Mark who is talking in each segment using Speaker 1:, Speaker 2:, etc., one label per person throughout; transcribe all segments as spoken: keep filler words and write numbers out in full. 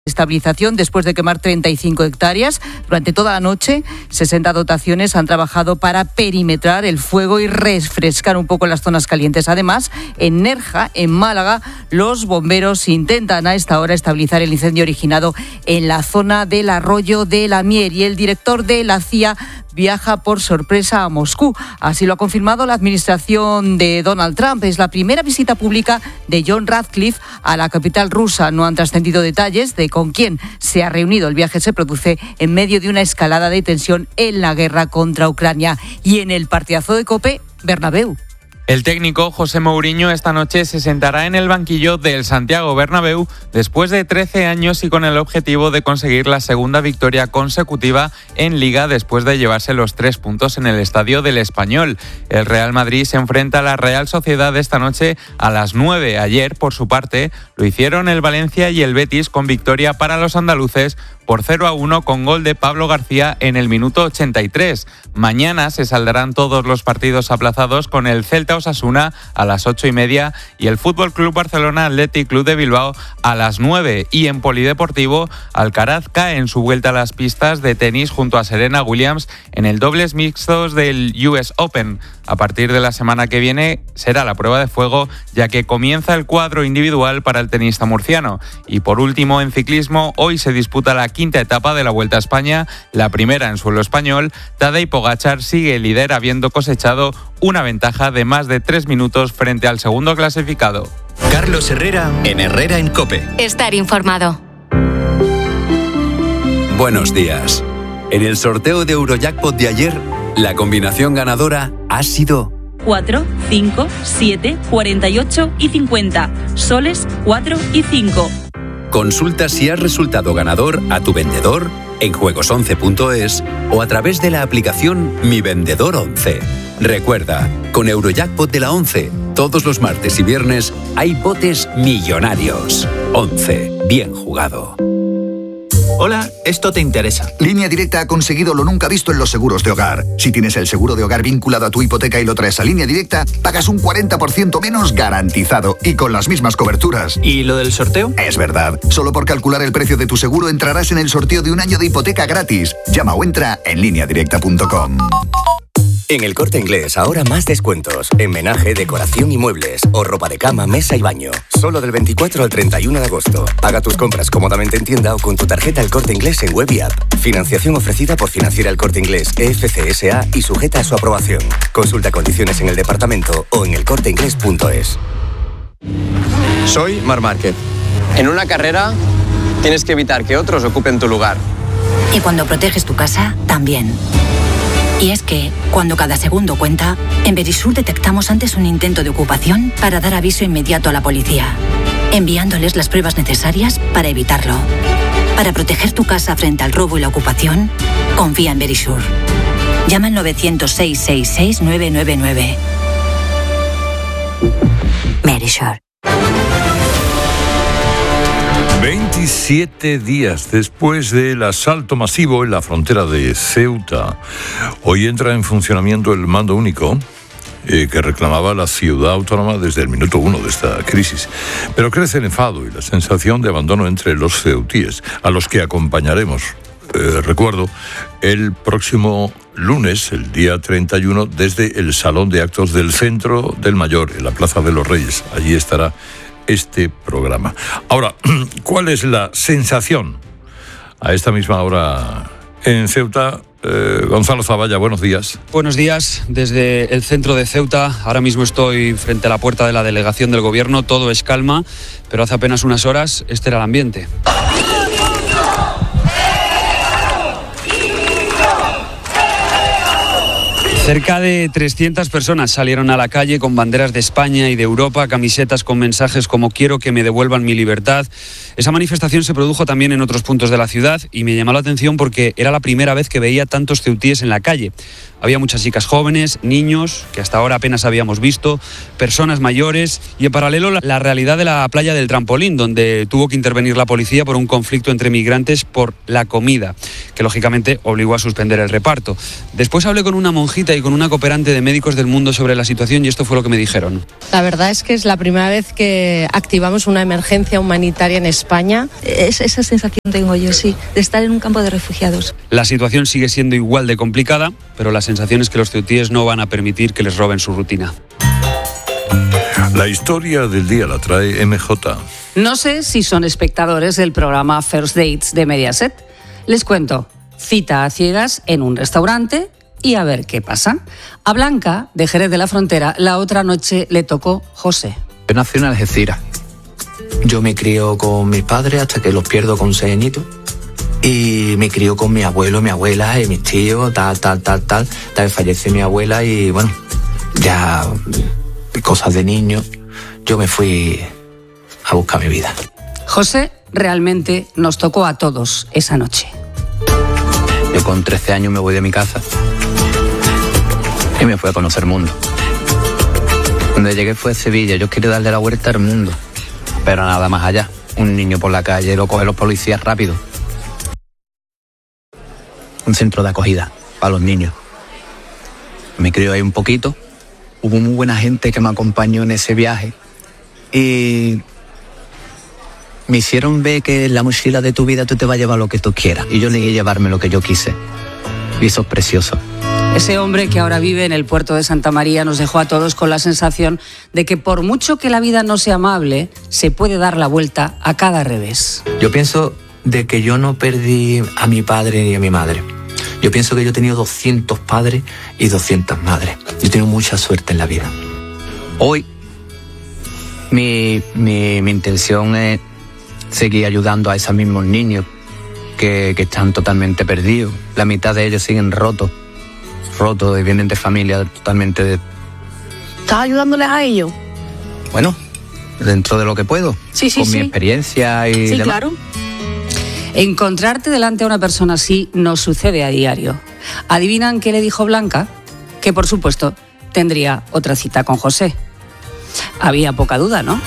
Speaker 1: Estabilización después de quemar treinta y cinco hectáreas. Durante toda la noche, sesenta dotaciones han trabajado para perimetrar el fuego y refrescar un poco las zonas calientes. Además, en Nerja, en Málaga, los bomberos intentan a esta hora estabilizar el incendio originado en la zona del arroyo de la Mier, y el director de la C I A viaja por sorpresa a Moscú. Así lo ha confirmado la administración de Donald Trump. Es la primera visita pública de John Ratcliffe a la capital rusa. No han trascendido detalles de con quién se ha reunido. El viaje se produce en medio de una escalada de tensión en la guerra contra Ucrania. Y en el partidazo de COPE, Bernabéu.
Speaker 2: El técnico José Mourinho esta noche se sentará en el banquillo del Santiago Bernabéu después de trece años y con el objetivo de conseguir la segunda victoria consecutiva en Liga después de llevarse los tres puntos en el Estadio del Español. El Real Madrid se enfrenta a la Real Sociedad esta noche a las nueve. Ayer, por su parte, lo hicieron el Valencia y el Betis con victoria para los andaluces por cero a uno con gol de Pablo García en el minuto ochenta y tres. Mañana se saldrán todos los partidos aplazados con el Celta Osasuna a las ocho y media y el F C Barcelona Athletic Club de Bilbao a las nueve. Y en polideportivo, Alcaraz cae en su vuelta a las pistas de tenis junto a Serena Williams en el dobles mixtos del U S Open. A partir de la semana que viene será la prueba de fuego, ya que comienza el cuadro individual para el tenista murciano. Y por último, en ciclismo, hoy se disputa la quinta etapa de la Vuelta a España, la primera en suelo español. Tadej Pogačar sigue líder habiendo cosechado una ventaja de más de tres minutos frente al segundo clasificado.
Speaker 3: Carlos Herrera en Herrera en COPE.
Speaker 4: Estar informado.
Speaker 3: Buenos días. En el sorteo de Eurojackpot de ayer, la combinación ganadora ha sido
Speaker 5: cuatro, cinco, siete, cuarenta y ocho y cincuenta. Soles cuatro y cinco.
Speaker 3: Consulta si has resultado ganador a tu vendedor en juegos once punto es o a través de la aplicación Mi Vendedor once. Recuerda, con Eurojackpot de la once, todos los martes y viernes hay botes millonarios. once. Bien jugado.
Speaker 6: Hola, esto te interesa.
Speaker 7: Línea Directa ha conseguido lo nunca visto en los seguros de hogar. Si tienes el seguro de hogar vinculado a tu hipoteca y lo traes a Línea Directa, pagas un cuarenta por ciento menos garantizado y con las mismas coberturas.
Speaker 6: ¿Y lo del sorteo?
Speaker 7: Es verdad. Solo por calcular el precio de tu seguro entrarás en el sorteo de un año de hipoteca gratis. Llama o entra en línea directa punto com.
Speaker 8: En El Corte Inglés ahora más descuentos. En menaje, decoración y muebles. O ropa de cama, mesa y baño. Solo del veinticuatro al treinta y uno de agosto. Paga tus compras cómodamente en tienda o con tu tarjeta El Corte Inglés en web y app. Financiación ofrecida por Financiera El Corte Inglés E F C S A y sujeta a su aprobación. Consulta condiciones en el departamento o en el corte inglés punto es.
Speaker 9: Soy Marc Márquez. En una carrera tienes que evitar que otros ocupen tu lugar.
Speaker 10: Y cuando proteges tu casa, también. Y es que, cuando cada segundo cuenta, en Verisur detectamos antes un intento de ocupación para dar aviso inmediato a la policía, enviándoles las pruebas necesarias para evitarlo. Para proteger tu casa frente al robo y la ocupación, confía en Verisur. Llama al novecientos seis seis seis nueve nueve nueve. Verisur.
Speaker 11: veintisiete días después del asalto masivo en la frontera de Ceuta, hoy entra en funcionamiento el mando único eh, que reclamaba la ciudad autónoma desde el minuto uno de esta crisis. Pero crece el enfado y la sensación de abandono entre los ceutíes, a los que acompañaremos, eh, recuerdo, el próximo lunes, el día treinta y uno, desde el Salón de Actos del Centro del Mayor, en la Plaza de los Reyes. Allí estará este programa. Ahora, ¿cuál es la sensación a esta misma hora en Ceuta? Eh, Gonzalo Zavalla, buenos días.
Speaker 12: Buenos días, desde el centro de Ceuta. Ahora mismo estoy frente a la puerta de la delegación del gobierno. Todo es calma, pero hace apenas unas horas este era el ambiente. Cerca de trescientas personas salieron a la calle con banderas de España y de Europa, camisetas con mensajes como «Quiero que me devuelvan mi libertad». Esa manifestación se produjo también en otros puntos de la ciudad y me llamó la atención porque era la primera vez que veía tantos ceutíes en la calle. Había muchas chicas jóvenes, niños, que hasta ahora apenas habíamos visto, personas mayores y en paralelo la, la realidad de la playa del Trampolín, donde tuvo que intervenir la policía por un conflicto entre migrantes por la comida, que lógicamente obligó a suspender el reparto. Después hablé con una monjita y con una cooperante de Médicos del Mundo sobre la situación y esto fue lo que me dijeron.
Speaker 4: La verdad es que es la primera vez que activamos una emergencia humanitaria en España.
Speaker 13: Es, esa sensación tengo yo, sí, de estar en un campo de refugiados.
Speaker 12: La situación sigue siendo igual de complicada, pero la sensación es que los ceutíes no van a permitir que les roben su rutina.
Speaker 11: La historia del día la trae M J.
Speaker 14: No sé si son espectadores del programa First Dates de Mediaset. Les cuento, cita a ciegas en un restaurante y a ver qué pasa. A Blanca, de Jerez de la Frontera, la otra noche le tocó José.
Speaker 15: Yo nací en Algeciras. Yo me crío con mis padres hasta que los pierdo con seis añitos. Y me crió con mi abuelo, mi abuela y mis tíos, tal, tal, tal, tal. Tal vez fallece mi abuela y bueno, ya cosas de niño. Yo me fui a buscar mi vida.
Speaker 14: José realmente nos tocó a todos esa noche.
Speaker 15: Yo con trece años me voy de mi casa y me fui a conocer el mundo. Donde llegué fue a Sevilla. Yo quería darle la vuelta al mundo, pero nada más allá. Un niño por la calle lo cogen los policías rápido. Un centro de acogida para los niños. Me crié ahí un poquito. Hubo muy buena gente que me acompañó en ese viaje y me hicieron ver que en la mochila de tu vida tú te vas a llevar lo que tú quieras. Y yo llegué a llevarme lo que yo quise. Y eso es precioso.
Speaker 14: Ese hombre que ahora vive en el puerto de Santa María nos dejó a todos con la sensación de que por mucho que la vida no sea amable, se puede dar la vuelta a cada revés.
Speaker 15: Yo pienso de que yo no perdí a mi padre ni a mi madre. Yo pienso que yo he tenido doscientos padres y doscientas madres. Yo he tenido mucha suerte en la vida. Hoy mi, mi, mi intención es seguir ayudando a esos mismos niños que, que están totalmente perdidos. La mitad de ellos siguen rotos, rotos y vienen de familias totalmente... De...
Speaker 4: ¿Estás ayudándoles a ellos?
Speaker 15: Bueno, dentro de lo que puedo.
Speaker 4: Sí, sí,
Speaker 15: con
Speaker 4: sí.
Speaker 15: mi experiencia y
Speaker 4: Sí,
Speaker 15: demás.
Speaker 4: claro.
Speaker 14: Encontrarte delante a una persona así nos sucede a diario. ¿Adivinan qué le dijo Blanca? Que por supuesto tendría otra cita con José. Había poca duda, ¿no?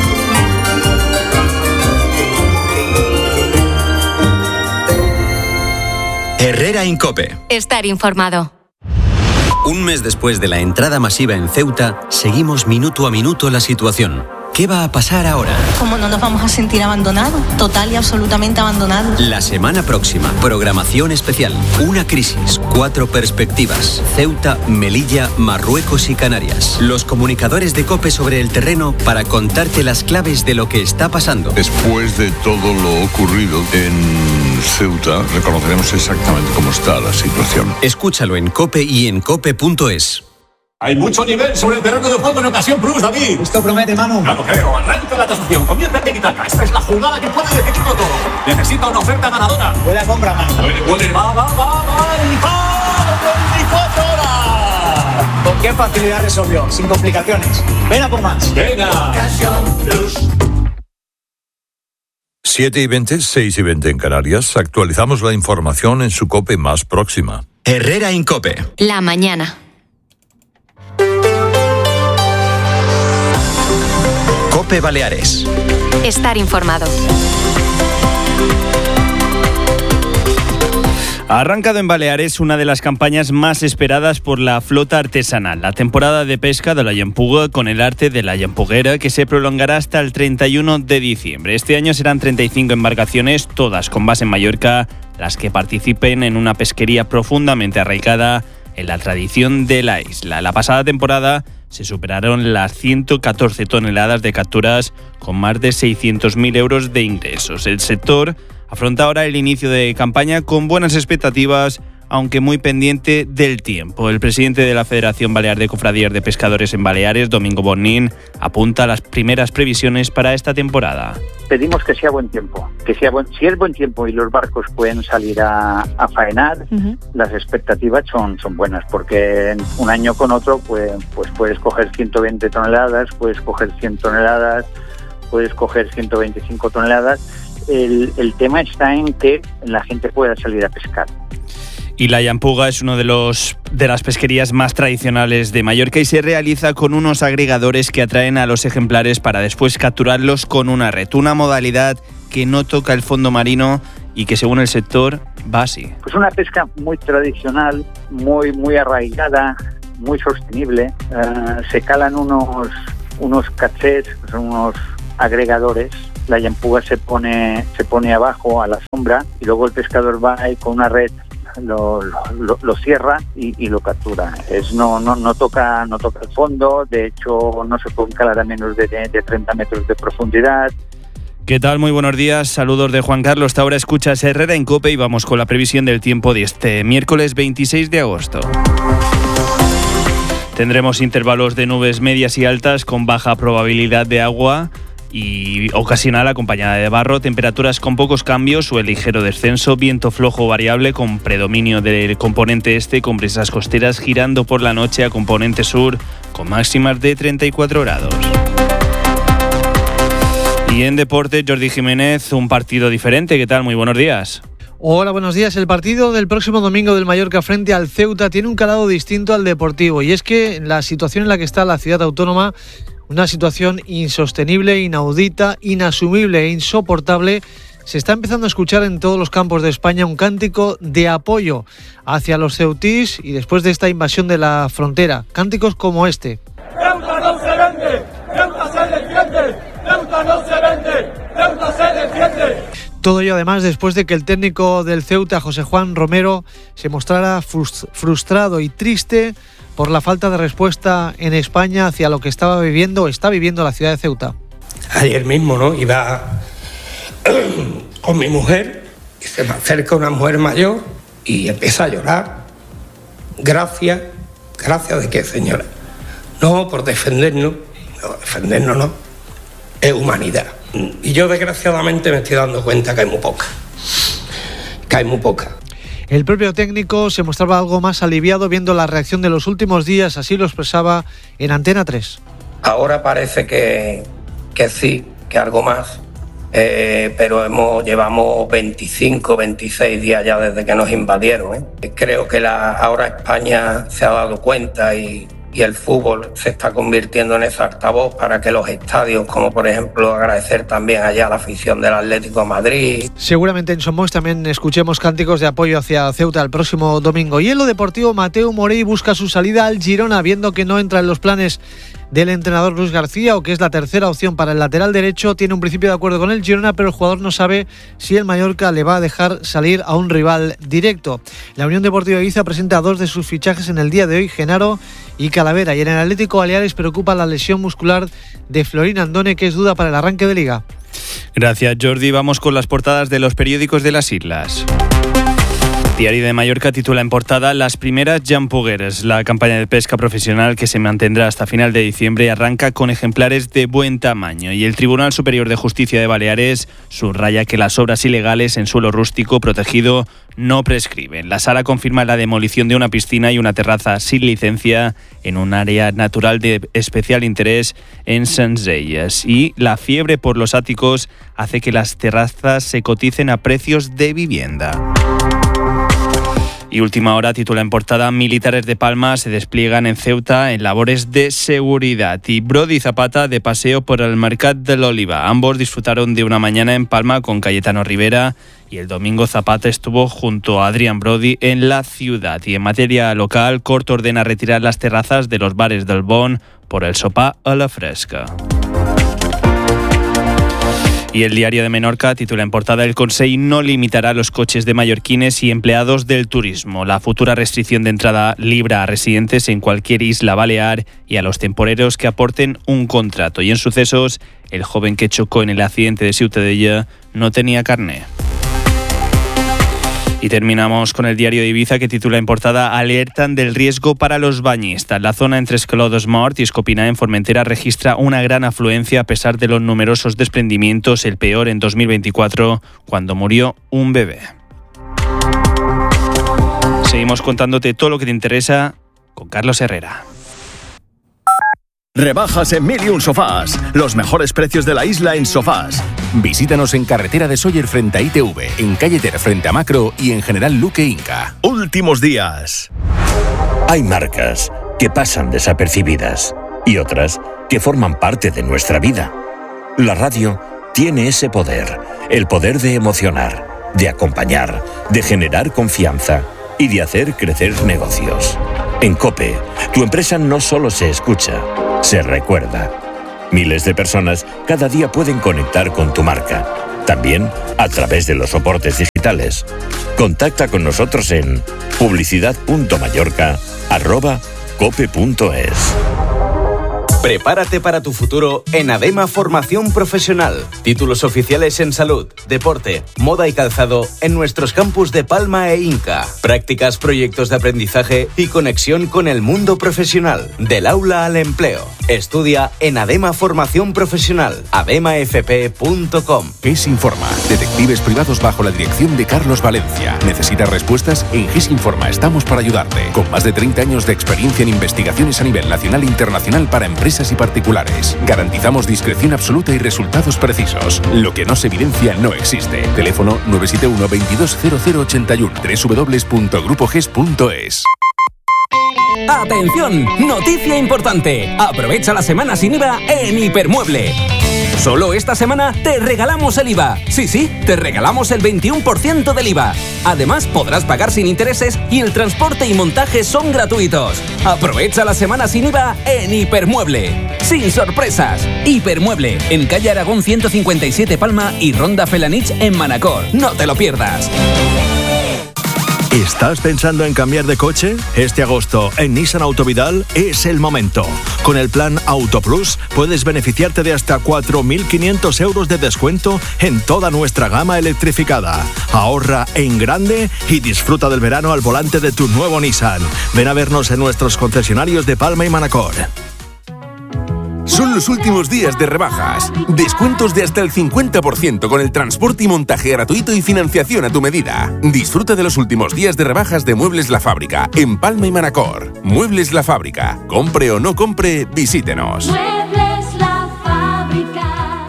Speaker 3: Herrera Incope.
Speaker 16: Estar informado.
Speaker 3: Un mes después de la entrada masiva en Ceuta, seguimos minuto a minuto la situación. ¿Qué va a pasar ahora?
Speaker 17: ¿Cómo no nos vamos a sentir abandonados? Total y absolutamente abandonados.
Speaker 3: La semana próxima, programación especial. Una crisis, cuatro perspectivas. Ceuta, Melilla, Marruecos y Canarias. Los comunicadores de COPE sobre el terreno para contarte las claves de lo que está pasando.
Speaker 11: Después de todo lo ocurrido en Ceuta, reconoceremos exactamente cómo está la situación.
Speaker 3: Escúchalo en COPE y en cope punto es.
Speaker 18: Hay mucho nivel sobre el terreno de juego en Ocasión Plus, David.
Speaker 19: Esto promete, Manu.
Speaker 18: Ya lo creo. Arranca la tasación. Comienza el tiki-taka. Esta es la jugada que puede decidirlo todo. Necesita una oferta ganadora.
Speaker 19: Buena compra, Manu.
Speaker 18: Puede, puede. Va, va, va, va. veinticuatro horas.
Speaker 19: ¿Con qué facilidad resolvió? Sin complicaciones. Ven a por más.
Speaker 18: Venga.
Speaker 19: Ocasión Plus.
Speaker 11: siete y veinte, seis y veinte en Canarias. Actualizamos la información en su COPE más próxima.
Speaker 3: Herrera Incope.
Speaker 16: La mañana.
Speaker 3: COPE Baleares.
Speaker 16: Estar informado.
Speaker 20: Ha arrancado en Baleares una de las campañas más esperadas por la flota artesanal, la temporada de pesca de la llampuga con el arte de la llampuguera, que se prolongará hasta el treinta y uno de diciembre. Este año serán treinta y cinco embarcaciones, todas con base en Mallorca, las que participen en una pesquería profundamente arraigada en la tradición de la isla. La pasada temporada se superaron las ciento catorce toneladas de capturas con más de seiscientos mil euros de ingresos. El sector afronta ahora el inicio de campaña con buenas expectativas, aunque muy pendiente del tiempo. El presidente de la Federación Balear de Cofradías de Pescadores en Baleares, Domingo Bonín, apunta a las primeras previsiones para esta temporada.
Speaker 21: Pedimos que sea buen tiempo, que sea buen, si es buen tiempo y los barcos pueden salir a, a faenar, uh-huh. las expectativas son, son buenas, porque un año con otro pues, pues puedes coger ciento veinte toneladas, puedes coger cien toneladas, puedes coger ciento veinticinco toneladas. El, el tema está en que la gente pueda salir a pescar.
Speaker 20: Y la llampuga es uno de los de las pesquerías más tradicionales de Mallorca y se realiza con unos agregadores que atraen a los ejemplares para después capturarlos con una red, una modalidad que no toca el fondo marino y que según el sector va así.
Speaker 21: Pues una pesca muy tradicional, muy muy arraigada, muy sostenible. Uh, se calan unos unos cachés, son unos agregadores. La llampuga se pone se pone abajo a la sombra y luego el pescador va ahí con una red. Lo, lo, lo cierra y, y lo captura. Es no, no, no toca no toca el fondo, de hecho no se puede calar a menos de, de, de treinta metros de profundidad.
Speaker 20: ¿Qué tal? Muy buenos días, saludos de Juan Carlos. Hasta ahora escuchas Herrera en COPE y vamos con la previsión del tiempo de este miércoles veintiséis de agosto. Tendremos intervalos de nubes medias y altas con baja probabilidad de agua y ocasional acompañada de barro, temperaturas con pocos cambios o el ligero descenso, viento flojo variable con predominio del componente este con brisas costeras girando por la noche a componente sur con máximas de treinta y cuatro grados. Y en deporte, Jordi Jiménez, un partido diferente. ¿Qué tal? Muy buenos días.
Speaker 1: Hola, buenos días. El partido del próximo domingo del Mallorca frente al Ceuta tiene un calado distinto al deportivo y es que la situación en la que está la ciudad autónoma, una situación insostenible, inaudita, inasumible e insoportable, se está empezando a escuchar en todos los campos de España un cántico de apoyo hacia los ceutís y después de esta invasión de la frontera. Cánticos como este.
Speaker 22: ¡Ceuta no se vende! ¡Ceuta se defiende! ¡Ceuta no se vende! ¡Ceuta se defiende!
Speaker 1: Todo ello además después de que el técnico del Ceuta, José Juan Romero, se mostrara frustrado y triste por la falta de respuesta en España hacia lo que estaba viviendo, está viviendo la ciudad de Ceuta.
Speaker 23: Ayer mismo, ¿no? Iba con mi mujer y se me acerca una mujer mayor y empieza a llorar. Gracias, gracias de qué, señora. No, por defendernos, no, defendernos no, es humanidad. Y yo desgraciadamente me estoy dando cuenta que hay muy poca, que hay muy poca.
Speaker 1: El propio técnico se mostraba algo más aliviado viendo la reacción de los últimos días, así lo expresaba en Antena tres.
Speaker 23: Ahora parece que, que sí, que algo más, eh, pero hemos llevamos veinticinco, veintiséis días ya desde que nos invadieron. ¿eh? Creo que la, ahora España se ha dado cuenta y, y el fútbol se está convirtiendo en ese altavoz para que los estadios, como por ejemplo agradecer también allá a la afición del Atlético de Madrid.
Speaker 1: Seguramente en Somos también escuchemos cánticos de apoyo hacia Ceuta el próximo domingo. Y en lo deportivo, Mateu Morey busca su salida al Girona, viendo que no entra en los planes del entrenador Luis García o que es la tercera opción para el lateral derecho. Tiene un principio de acuerdo con el Girona, pero el jugador no sabe si el Mallorca le va a dejar salir a un rival directo. La Unión Deportiva Ibiza presenta a dos de sus fichajes en el día de hoy, Genaro y Calavera, y en el Atlético Baleares preocupa la lesión muscular de Florín Andone, que es duda para el arranque de Liga.
Speaker 20: Gracias, Jordi. Vamos con las portadas de los periódicos de las islas. Diario de Mallorca titula en portada Las primeras llampugueres. La campaña de pesca profesional que se mantendrá hasta final de diciembre arranca con ejemplares de buen tamaño y el Tribunal Superior de Justicia de Baleares subraya que las obras ilegales en suelo rústico protegido no prescriben. La sala confirma la demolición de una piscina y una terraza sin licencia en un área natural de especial interés en Senseies y la fiebre por los áticos hace que las terrazas se coticen a precios de vivienda. Y Última Hora titula en portada Militares de Palma se despliegan en Ceuta en labores de seguridad y Brody y Zapata de paseo por el Mercat de l'Oliva. Ambos disfrutaron de una mañana en Palma con Cayetano Rivera y el domingo Zapata estuvo junto a Adrián Brody en la ciudad. Y en materia local, Cort ordena retirar las terrazas de los bares del Bon por el sopar a la fresca. Y el Diario de Menorca titula en portada El Consell no limitará los coches de mallorquines y empleados del turismo. La futura restricción de entrada libra a residentes en cualquier isla balear y a los temporeros que aporten un contrato. Y en sucesos, el joven que chocó en el accidente de Ciutadella no tenía carné. Y terminamos con el Diario de Ibiza que titula en portada Alertan del riesgo para los bañistas. La zona entre Escalodos Mort y Escopina en Formentera registra una gran afluencia a pesar de los numerosos desprendimientos, el peor en dos mil veinticuatro, cuando murió un bebé. Seguimos contándote todo lo que te interesa con Carlos Herrera.
Speaker 2: Rebajas en Mil y Un Sofás. Los mejores precios de la isla en sofás.
Speaker 5: Visítanos en Carretera de Sóller frente a I T V, en Calle Ter frente a Macro y en General Luque Inca.
Speaker 2: Últimos días.
Speaker 6: Hay marcas que pasan desapercibidas y otras que forman parte de nuestra vida. La radio tiene ese poder, el poder de emocionar, de acompañar, de generar confianza y de hacer crecer negocios. En COPE, tu empresa no solo se escucha, se recuerda. Miles de personas cada día pueden conectar con tu marca, también a través de los soportes digitales. Contacta con nosotros en publicidad punto mallorca arroba cope punto es.
Speaker 24: Prepárate para tu futuro en ADEMA Formación Profesional. Títulos oficiales en salud, deporte, moda y calzado en nuestros campus de Palma e Inca. Prácticas, proyectos de aprendizaje y conexión con el mundo profesional. Del aula al empleo. Estudia en ADEMA Formación Profesional. adema f p punto com.
Speaker 5: GES Informa. Detectives privados bajo la dirección de Carlos Valencia. ¿Necesitas respuestas? En GES Informa estamos para ayudarte. Con más de treinta años de experiencia en investigaciones a nivel nacional e internacional para empresas y particulares. Garantizamos discreción absoluta y resultados precisos. Lo que no se evidencia no existe. Teléfono nueve siete uno, veintidós cero cero ochenta y uno. doble u doble u doble u punto grupo ges punto es.
Speaker 25: ¡Atención! ¡Noticia importante! Aprovecha la semana sin I V A en Hipermueble. Solo esta semana te regalamos el I V A. Sí, sí, te regalamos el veintiuno por ciento del I V A. Además, podrás pagar sin intereses y el transporte y montaje son gratuitos. Aprovecha la semana sin I V A en Hipermueble. Sin sorpresas. Hipermueble, en calle Aragón ciento cincuenta y siete Palma y Ronda Felanich en Manacor. No te lo pierdas.
Speaker 2: ¿Estás pensando en cambiar de coche? Este agosto en Nissan Autovidal es el momento. Con el plan Auto Plus puedes beneficiarte de hasta cuatro mil quinientos euros de descuento en toda nuestra gama electrificada. Ahorra en grande y disfruta del verano al volante de tu nuevo Nissan. Ven a vernos en nuestros concesionarios de Palma y Manacor.
Speaker 5: Son los últimos días de rebajas. Descuentos de hasta el cincuenta por ciento con el transporte y montaje gratuito y financiación a tu medida. Disfruta de los últimos días de rebajas de Muebles La Fábrica en Palma y Manacor. Muebles La Fábrica. Compre o no compre, visítenos.
Speaker 10: Muebles La Fábrica.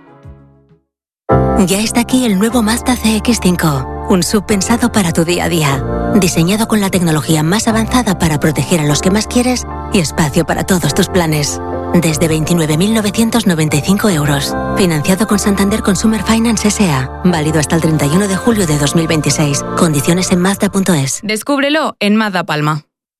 Speaker 10: Ya está aquí el nuevo Mazda C X cinco. Un sub pensado para tu día a día. Diseñado con la tecnología más avanzada para proteger a los que más quieres y espacio para todos tus planes. Desde veintinueve mil novecientos noventa y cinco euros. Financiado con Santander Consumer Finance S A. Válido hasta el treinta y uno de julio de dos mil veintiséis. Condiciones en mazda punto es.
Speaker 26: Descúbrelo en Mazda Palma.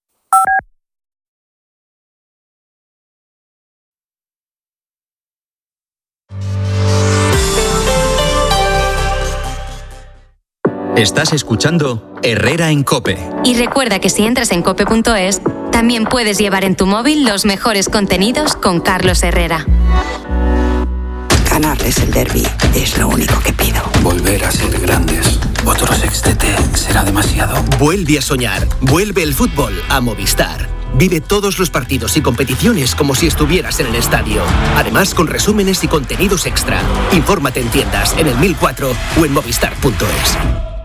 Speaker 3: Estás escuchando Herrera en COPE.
Speaker 16: Y recuerda que si entras en cope punto es, también puedes llevar en tu móvil los mejores contenidos con Carlos Herrera.
Speaker 27: Ganarles el derbi es lo único que pido.
Speaker 28: Volver a ser grandes. Otro sextete será demasiado.
Speaker 29: Vuelve a soñar. Vuelve el fútbol a Movistar. Vive todos los partidos y competiciones como si estuvieras en el estadio. Además, con resúmenes y contenidos extra. Infórmate en tiendas, en el mil cuatro o en movistar punto es.